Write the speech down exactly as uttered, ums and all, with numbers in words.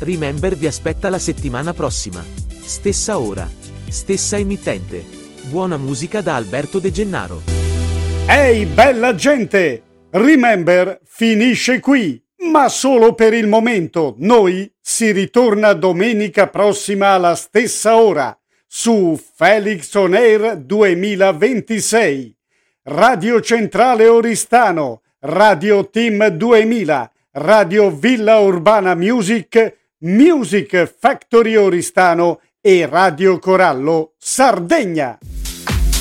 Remember vi aspetta la settimana prossima. Stessa ora. Stessa emittente. Buona musica da Alberto De Gennaro. Ehi, bella gente! Remember finisce qui, ma solo per il momento. Noi si ritorna domenica prossima alla stessa ora su Felix On Air duemilaventisei. Radio Centrale Oristano, Radio Team duemila, Radio Villa Urbana Music, Music Factory Oristano e Radio Corallo Sardegna.